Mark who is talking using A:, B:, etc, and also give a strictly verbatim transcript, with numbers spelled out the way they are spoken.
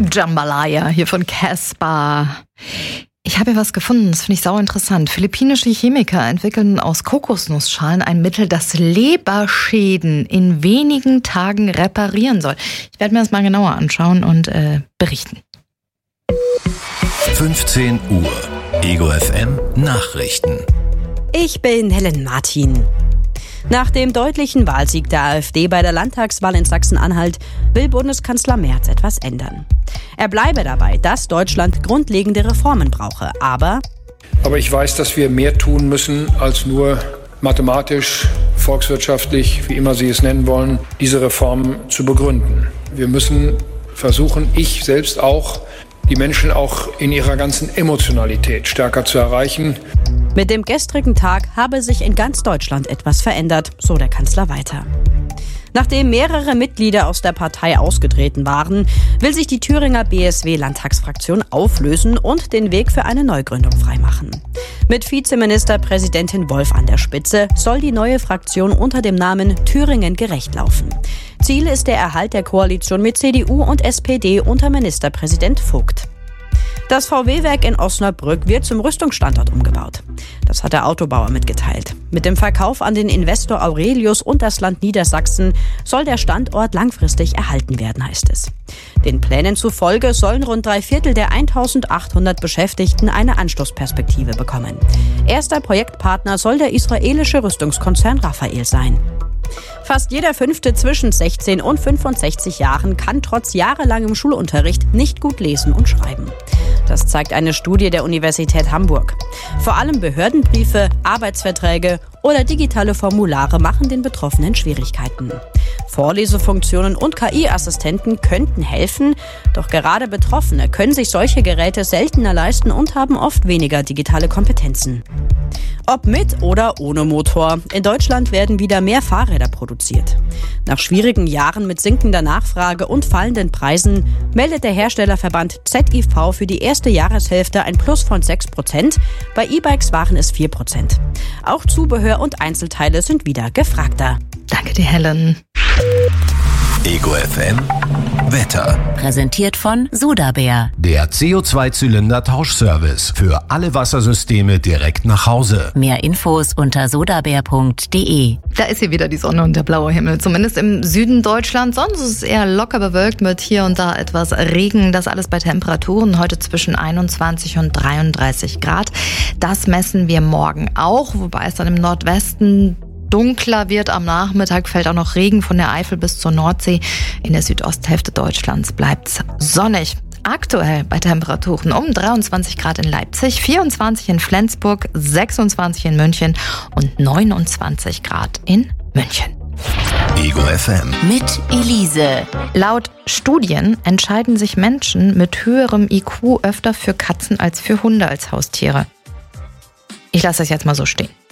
A: Jambalaya hier von Casper. Ich habe hier was gefunden, das finde ich sau interessant. Philippinische Chemiker entwickeln aus Kokosnussschalen ein Mittel, das Leberschäden in wenigen Tagen reparieren soll. Ich werde mir das mal genauer anschauen und äh, berichten.
B: fünfzehn Uhr, Ego F M Nachrichten.
C: Ich bin Helen Martin. Nach dem deutlichen Wahlsieg der AfD bei der Landtagswahl in Sachsen-Anhalt will Bundeskanzler Merz etwas ändern. Er bleibe dabei, dass Deutschland grundlegende Reformen brauche, aber...
D: Aber ich weiß, dass wir mehr tun müssen, als nur mathematisch, volkswirtschaftlich, wie immer Sie es nennen wollen, diese Reformen zu begründen. Wir müssen versuchen, ich selbst auch, die Menschen auch in ihrer ganzen Emotionalität stärker zu erreichen.
C: Mit dem gestrigen Tag habe sich in ganz Deutschland etwas verändert, so der Kanzler weiter. Nachdem mehrere Mitglieder aus der Partei ausgetreten waren, will sich die Thüringer B S W-Landtagsfraktion auflösen und den Weg für eine Neugründung freimachen. Mit Vizeministerpräsidentin Wolf an der Spitze soll die neue Fraktion unter dem Namen Thüringen gerecht laufen. Ziel ist der Erhalt der Koalition mit C D U und S P D unter Ministerpräsident Vogt. Das V W-Werk in Osnabrück wird zum Rüstungsstandort umgebaut. Das hat der Autobauer mitgeteilt. Mit dem Verkauf an den Investor Aurelius und das Land Niedersachsen soll der Standort langfristig erhalten werden, heißt es. Den Plänen zufolge sollen rund drei Viertel der eintausendachthundert Beschäftigten eine Anschlussperspektive bekommen. Erster Projektpartner soll der israelische Rüstungskonzern Rafael sein. Fast jeder Fünfte zwischen sechzehn und fünfundsechzig Jahren kann trotz jahrelangem Schulunterricht nicht gut lesen und schreiben. Das zeigt eine Studie der Universität Hamburg. Vor allem Behördenbriefe, Arbeitsverträge oder digitale Formulare machen den Betroffenen Schwierigkeiten. Vorlesefunktionen und K I-Assistenten könnten helfen, doch gerade Betroffene können sich solche Geräte seltener leisten und haben oft weniger digitale Kompetenzen. Ob mit oder ohne Motor, in Deutschland werden wieder mehr Fahrräder produziert. Nach schwierigen Jahren mit sinkender Nachfrage und fallenden Preisen meldet der Herstellerverband Z I V für die erste Jahreshälfte ein Plus von sechs Prozent, bei E-Bikes waren es vier Prozent. Auch Zubehör und Einzelteile sind wieder gefragter.
A: Danke dir, Helen.
B: Ego F M Wetter.
E: Präsentiert von Sudabär.
B: Der C O zwei Zylinder Tauschservice für alle Wassersysteme direkt nach Hause.
E: Mehr Infos unter sudabär punkt de.
A: Da ist hier wieder die Sonne und der blaue Himmel, zumindest im Süden Deutschlands. Sonst ist es eher locker bewölkt mit hier und da etwas Regen. Das alles bei Temperaturen heute zwischen einundzwanzig und dreiunddreißig Grad. Das messen wir morgen auch, wobei es dann im Nordwesten dunkler wird. Am Nachmittag fällt auch noch Regen von der Eifel bis zur Nordsee. In der Südosthälfte Deutschlands bleibt's sonnig. Aktuell bei Temperaturen um dreiundzwanzig Grad in Leipzig, vierundzwanzig in Flensburg, sechsundzwanzig in München und neunundzwanzig Grad in München.
B: Ego F M.
E: Mit Elise.
A: Laut Studien entscheiden sich Menschen mit höherem I Q öfter für Katzen als für Hunde als Haustiere. Ich lasse das jetzt mal so stehen.